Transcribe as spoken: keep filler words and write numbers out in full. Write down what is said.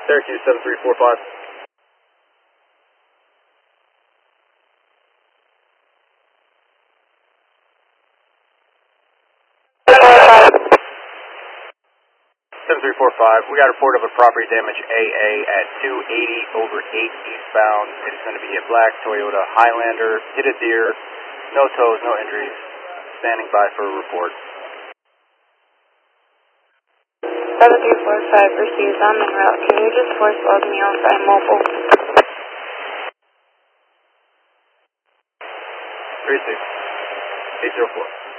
Syracuse seven three four five. seven three four five, we got a report of a property damage A A at two eighty over eight eastbound. It is going to be a black Toyota Highlander, hit a deer, no toes, no injuries. Standing by for a report. seven three four five, received. I'm en route. Can you just force log me on by mobile? three six eight zero four.